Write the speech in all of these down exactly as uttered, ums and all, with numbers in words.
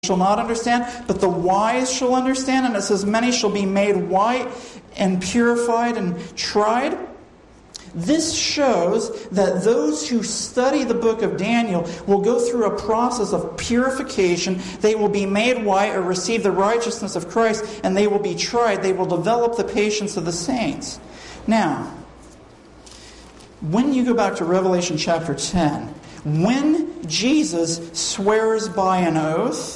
shall not understand, but the wise shall understand. And it says, many shall be made white and purified and tried. This shows that those who study the book of Daniel will go through a process of purification. They will be made white or receive the righteousness of Christ, and they will be tried. They will develop the patience of the saints. Now, when you go back to Revelation chapter ten, when Jesus swears by an oath,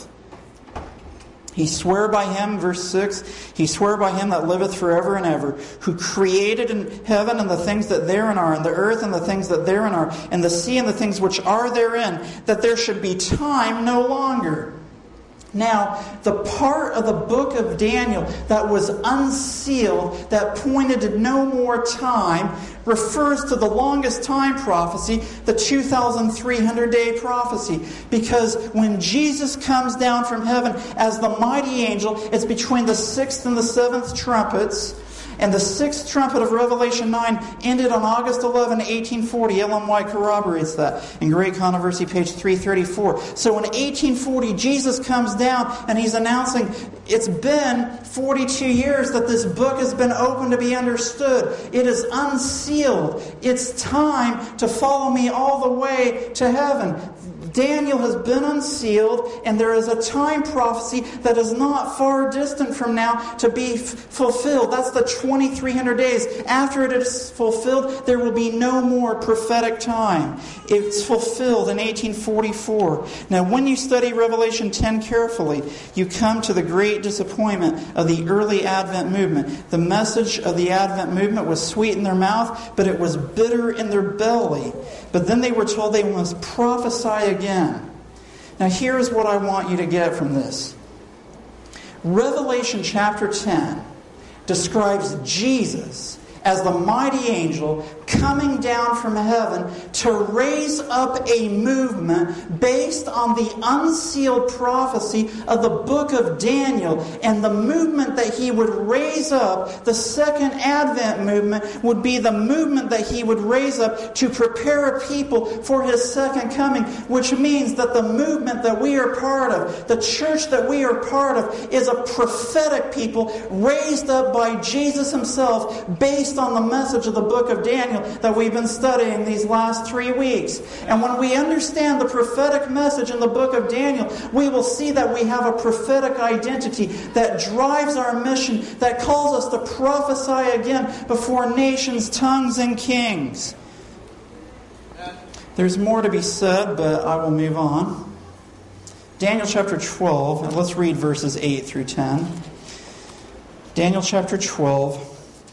he sware by him, verse six, he sware by him that liveth forever and ever, who created in heaven and the things that therein are, and the earth and the things that therein are, and the sea and the things which are therein, that there should be time no longer. Now, the part of the book of Daniel that was unsealed, that pointed to no more time, refers to the longest time prophecy, the two thousand three hundred day prophecy. Because when Jesus comes down from heaven as the mighty angel, it's between the sixth and the seventh trumpets. And the sixth trumpet of Revelation nine ended on August eleventh, eighteen forty. Ellen White corroborates that in Great Controversy, page three thirty-four. So in eighteen forty, Jesus comes down and he's announcing it's been forty-two years that this book has been opened to be understood. It is unsealed. It's time to follow me all the way to heaven. Daniel has been unsealed, and there is a time prophecy that is not far distant from now to be f- fulfilled. That's the twenty-three hundred days. After it is fulfilled, there will be no more prophetic time. It's fulfilled in eighteen forty-four. Now, when you study Revelation ten carefully, you come to the great disappointment of the early Advent movement. The message of the Advent movement was sweet in their mouth, but it was bitter in their belly. But then they were told they must prophesy again. Now here's what I want you to get from this. Revelation chapter ten describes Jesus as the mighty angel coming down from heaven to raise up a movement based on the unsealed prophecy of the book of Daniel. And the movement that he would raise up, the second Advent movement, would be the movement that he would raise up to prepare a people for his second coming, which means that the movement that we are part of, the church that we are part of, is a prophetic people raised up by Jesus himself based on the message of the book of Daniel that we've been studying these last three weeks. And when we understand the prophetic message in the book of Daniel, we will see that we have a prophetic identity that drives our mission, that calls us to prophesy again before nations, tongues, and kings. There's more to be said, but I will move on. Daniel chapter twelve, and let's read verses eight through ten. Daniel chapter twelve,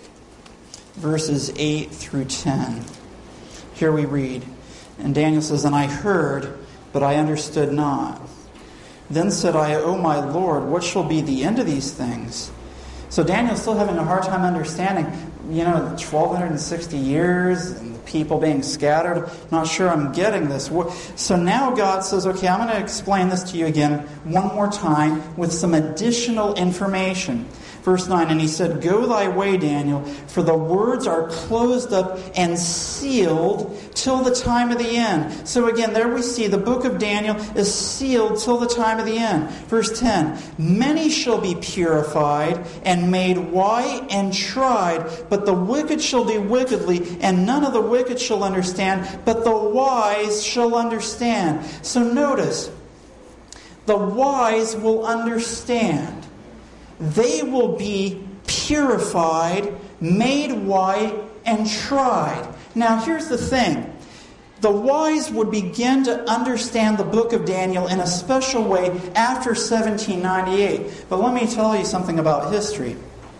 verses eight through ten. Here we read, and Daniel says, "And I heard, but I understood not. Then said I, O my Lord, what shall be the end of these things?" So Daniel's still having a hard time understanding, you know, twelve sixty years and the people being scattered. Not sure I'm getting this. So now God says, okay, I'm going to explain this to you again one more time with some additional information. Verse nine, and he said, "Go thy way, Daniel, for the words are closed up and sealed till the time of the end." So again, there we see the book of Daniel is sealed till the time of the end. Verse ten, "Many shall be purified and made white and tried, but the wicked shall do wickedly, and none of the wicked shall understand, but the wise shall understand." So notice, the wise will understand. They will be purified, made white, and tried. Now here's the thing. The wise would begin to understand the book of Daniel in a special way after seventeen ninety-eight. But let me tell you something about history.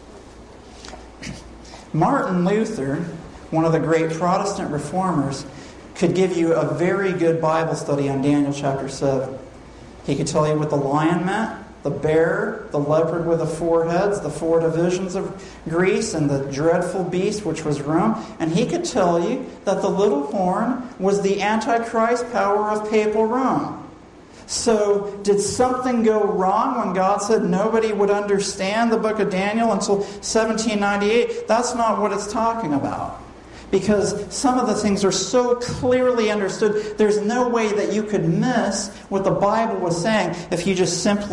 Martin Luther, one of the great Protestant reformers, could give you a very good Bible study on Daniel chapter seven. He could tell you what the lion meant, the bear, the leopard with the four heads, the four divisions of Greece, and the dreadful beast, which was Rome. And he could tell you that the little horn was the Antichrist power of papal Rome. So, did something go wrong when God said nobody would understand the book of Daniel until seventeen ninety-eight? That's not what it's talking about. because some of the things are so clearly understood. There's no way that you could miss what the Bible was saying if you just simply